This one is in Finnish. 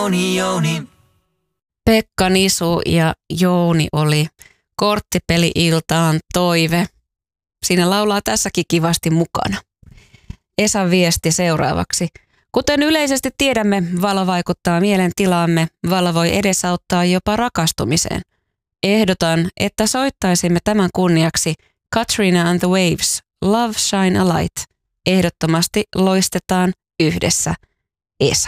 Jouni. Pekka Nisu ja Jouni oli korttipeli-iltaan toive. Siinä laulaa tässäkin kivasti mukana. Esan viesti seuraavaksi. Kuten yleisesti tiedämme, valo vaikuttaa mielentilaamme. Valo voi edesauttaa jopa rakastumiseen. Ehdotan, että soittaisimme tämän kunniaksi Katrina and the Waves, Love Shine a Light. Ehdottomasti loistetaan yhdessä. Esa.